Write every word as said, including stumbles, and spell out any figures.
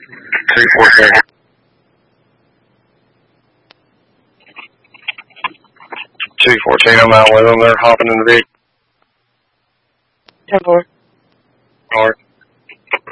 two fourteen. two fourteen, I'm out with them. They're hopping in the Vic. ten four. All right.